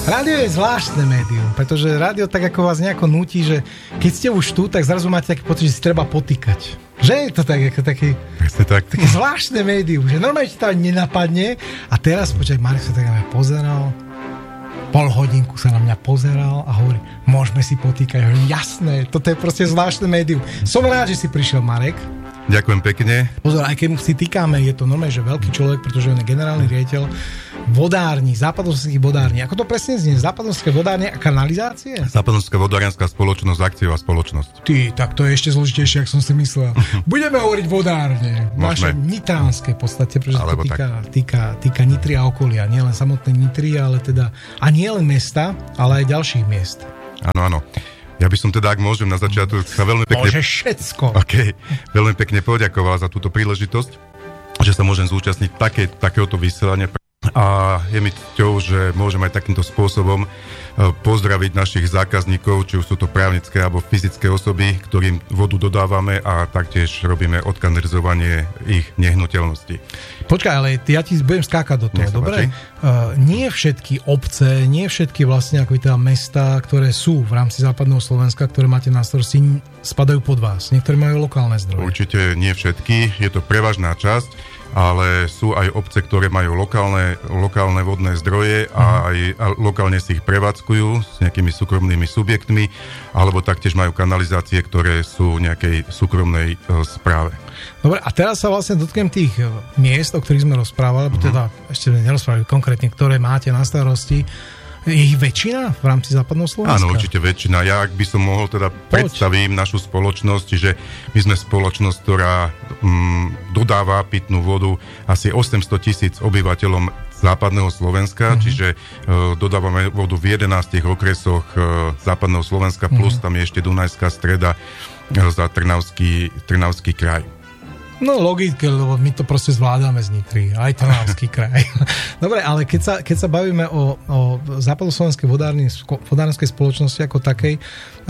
Rádio je zvláštne médium, pretože rádio tak ako vás nejako núti, že keď ste už tu, tak zrazu máte taký pocit, že si treba potýkať. Že je to tak, ako také zvláštne médium, že normálne ti to nenapadne a teraz, počkaj, Marek sa tak na mňa pozeral, pol hodinku sa na mňa pozeral a hovorí, môžeme si potýkať. Hovorím, jasné, toto je proste zvláštne médium. Som rád, že si prišiel, Marek. Ďakujem pekne. Pozor, aj keď mu si týkame, je to normálne, že veľký človek, pretože on je generálny riaditeľ vodárni, západovských vodárni. Ako to presne znie? Západovské vodárne a kanalizácie? Západovská vodárenská spoločnosť, akciová spoločnosť. Ty, tak to je ešte zložitejšie, ako som si myslel. Budeme hovoriť vodárne. Naše nitranské v podstate, pretože to týka Nitry a okolia. Nie len samotné Nitry, ale teda a nie len mesta, ale aj ďalších miest. Áno, áno. Ja by som teda, ak môžem, na začiatku sa veľmi pekne... Môžeš všetko. OK. Veľmi pekne poďakoval za túto príležitosť, že sa môžem zúčastniť takéhoto vysielania. A je mi cťou, že môžem aj takýmto spôsobom pozdraviť našich zákazníkov, či už sú to právnické alebo fyzické osoby, ktorým vodu dodávame a taktiež robíme odkanalizovanie ich nehnuteľností. Počkaj, ale ja ti budem skákať do toho, dobre? Nie všetky obce, nie všetky vlastne ako teda mestá, ktoré sú v rámci západného Slovenska, ktoré máte na starosti, spadajú pod vás. Niektoré majú lokálne zdroje. Určite nie všetky, je to prevažná časť, ale sú aj obce, ktoré majú lokálne vodné zdroje a aj lokálne si ich prevádzkujú s nejakými súkromnými subjektmi, alebo taktiež majú kanalizácie, ktoré sú nejakej súkromnej správe. Dobre, a teraz sa vlastne dotknem tých miest, o ktorých sme rozprávali, alebo teda ešte nerozprávali konkrétne, ktoré máte na starosti. Je ich väčšina v rámci západného Slovenska? Áno, určite väčšina. Ja, ak by som mohol teda predstavím našu spoločnosť, že my sme spoločnosť, ktorá dodáva pitnú vodu asi 800,000 obyvateľom západného Slovenska, čiže dodávame vodu v 11 okresoch západného Slovenska, plus tam je ešte Dunajská streda za Trnavský kraj. No logické, lebo my to proste zvládame z Nitry, aj Trnavský kraj. Dobre, ale keď sa bavíme o západoslovenskej vodárenskej spoločnosti ako takej,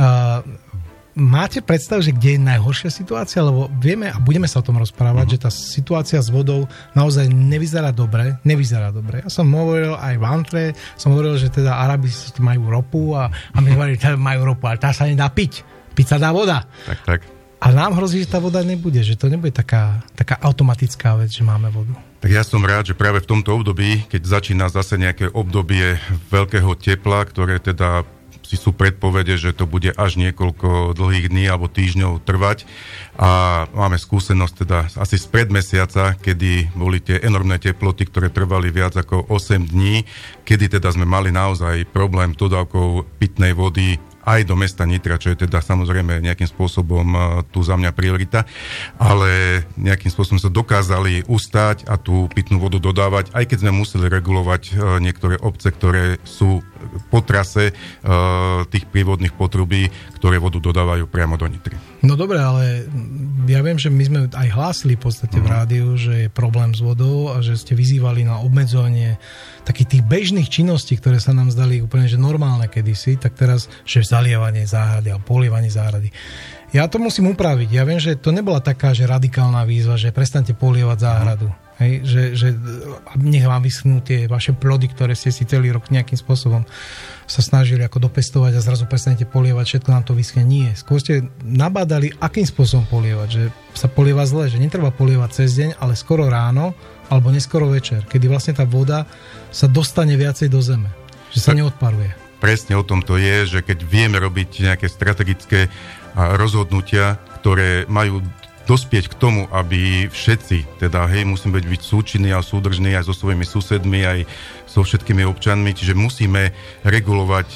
máte predstavu, že kde je najhoršia situácia? Lebo vieme a budeme sa o tom rozprávať, že tá situácia s vodou naozaj nevyzerá dobre. Ja som hovoril aj v Antre, že teda Arabi majú ropu a my hovorili, že majú ropu, ale tá sa nedá piť. Piť sa dá voda. Tak. A nám hrozí, že tá voda nebude, že to nebude taká automatická vec, že máme vodu. Tak ja som rád, že práve v tomto období, keď začína zase nejaké obdobie veľkého tepla, ktoré teda si sú predpovede, že to bude až niekoľko dlhých dní alebo týždňov trvať. A máme skúsenosť teda asi z predmesiaca, kedy boli tie enormné teploty, ktoré trvali viac ako 8 dní, kedy teda sme mali naozaj problém s dodávkou pitnej vody aj do mesta Nitra, čo je teda samozrejme nejakým spôsobom tu za mňa priorita, ale nejakým spôsobom sa dokázali ustáť a tú pitnú vodu dodávať, aj keď sme museli regulovať niektoré obce, ktoré sú po trase tých prívodných potrubí, ktoré vodu dodávajú priamo do Nitry. No dobre, ale ja viem, že my sme aj hlásili v podstate v rádiu, že je problém s vodou a že ste vyzývali na obmedzovanie takých tých bežných činností, ktoré sa nám zdali úplne že normálne kedysi, tak teraz, že zalievanie záhrady a polievanie záhrady. Ja to musím upraviť. Ja viem, že to nebola taká, že radikálna výzva, že prestaňte polievať záhradu. Hej, že nech vám vyschnú tie vaše plody, ktoré ste si celý rok nejakým spôsobom sa snažili ako dopestovať a zrazu prestanete polievať, všetko nám to vyschne. Nie. Skôr ste nabádali, akým spôsobom polievať, že sa polieva zle, že netreba polievať cez deň, ale skoro ráno alebo neskoro večer, kedy vlastne tá voda sa dostane viacej do zeme, že sa neodparuje. Presne o tom to je, že keď vieme robiť nejaké strategické rozhodnutia, ktoré majú dospieť k tomu, aby všetci, teda musíme byť súčinní a súdržní aj so svojimi susedmi, aj so všetkými občanmi, čiže musíme regulovať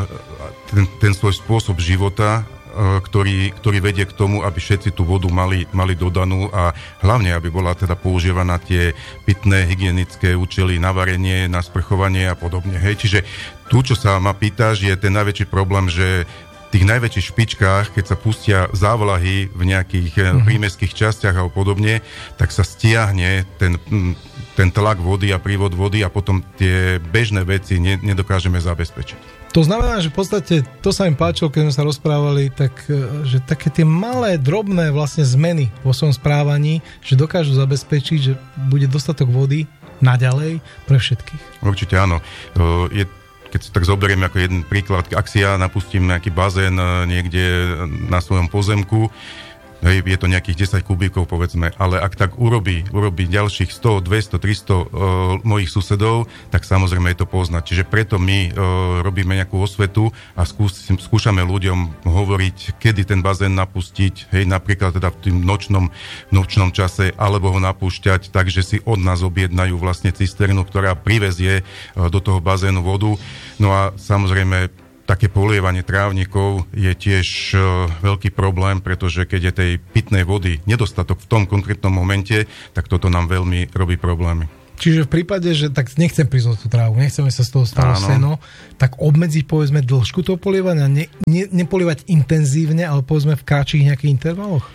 ten svoj spôsob života, ktorý vedie k tomu, aby všetci tú vodu mali dodanú a hlavne, aby bola teda používaná tie pitné, hygienické účely na varenie, na sprchovanie a podobne. Čiže tu, čo sa ma pýtaš, je ten najväčší problém, že v tých najväčších špičkách, keď sa pustia závlahy v nejakých prímestských častiach a podobne, tak sa stiahne ten tlak vody a prívod vody a potom tie bežné veci nedokážeme zabezpečiť. To znamená, že v podstate, to sa im páčilo, keď sme sa rozprávali, tak, že také tie malé, drobné vlastne zmeny vo svojom správaní, že dokážu zabezpečiť, že bude dostatok vody naďalej pre všetkých. Určite áno. keď si tak zoberiem ako jeden príklad, ak si ja napustím nejaký bazén niekde na svojom pozemku, je to nejakých 10 kubíkov, povedzme, ale ak tak urobí ďalších 100, 200, 300 mojich susedov, tak samozrejme je to poznať. Čiže preto my robíme nejakú osvetu a skúšame ľuďom hovoriť, kedy ten bazén napustiť, hej, napríklad teda v tým nočnom čase, alebo ho napúšťať, takže si od nás objednajú vlastne cisternu, ktorá privezie do toho bazénu vodu. No a samozrejme také polievanie trávnikov je tiež veľký problém, pretože keď je tej pitnej vody nedostatok v tom konkrétnom momente, tak toto nám veľmi robí problémy. Čiže v prípade, že tak nechcem prísť o tú trávu, nechceme sa z toho stalo seno, tak obmedziť povedzme dĺžku toho polievania, nepolievať intenzívne, ale povedzme v kratších nejakých intervaloch?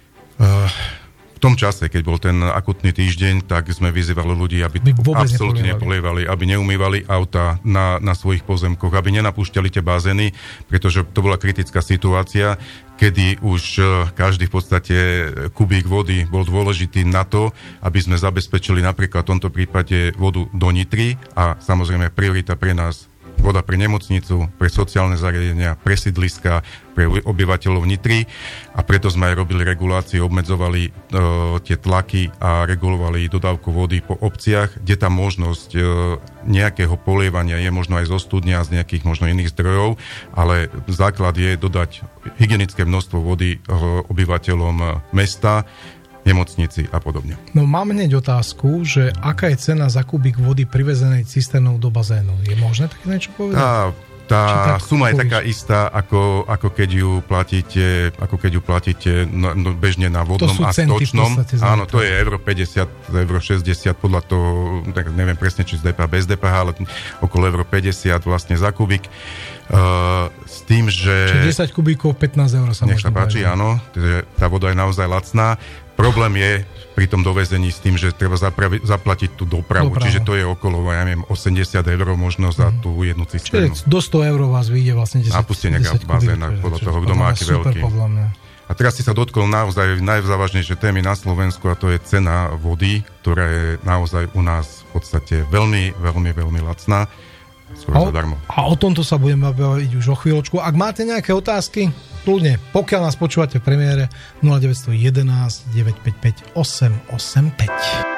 V tom čase, keď bol ten akutný týždeň, tak sme vyzývali ľudí, aby absolútne nepolievali, aby neumývali auta na svojich pozemkoch, aby nenapúšťali tie bazény, pretože to bola kritická situácia, kedy už každý v podstate kubík vody bol dôležitý na to, aby sme zabezpečili napríklad v tomto prípade vodu do Nitry a samozrejme priorita pre nás voda pre nemocnicu, pre sociálne zariadenia, pre sídliska, pre obyvateľov Nitry a preto sme aj robili regulácie, obmedzovali tie tlaky a regulovali dodávku vody po obciach, kde tá možnosť nejakého polievania je možno aj zo studňa, z nejakých možno iných zdrojov, ale základ je dodať hygienické množstvo vody obyvateľom mesta, nemocnici a podobne. No mám hneď otázku, že aká je cena za kubík vody privezenej cisternou do bazénu? Je možné také niečo povedať? Tá suma je taká istá, ako keď ju platíte bežne na vodnom a stočnom. Áno, to je euro 50, euro 60, podľa toho, tak neviem presne, či z DPH, bez DPH, ale okolo euro 50 vlastne za kubík. S tým, že... Čiže 10 kubíkov, 15 eur sa nech sa páči, áno, tá voda je naozaj lacná. Problém je pri tom dovezení s tým, že treba zaplatiť tú dopravu. Čiže to je okolo, ja neviem, 80 eur možno za tú jednu cisternu. Čiže do 100 eur vás vyjde vlastne 10 napustenie bazéna, podľa toho, kto má aký veľký. A teraz si sa dotkol naozaj najzávažnejšie témy na Slovensku a to je cena vody, ktorá je naozaj u nás v podstate veľmi, veľmi, veľmi lacná. A o tomto sa budeme baviť už o chvíľočku. Ak máte nejaké otázky, kľudne, pokiaľ nás počúvate v premiére 0911 955 885.